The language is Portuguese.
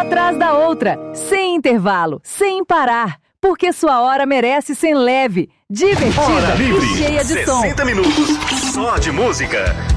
atrás da outra, sem intervalo, sem parar. Porque sua hora merece ser leve, divertida Hora Livre, e cheia de som. 60 minutos só de música.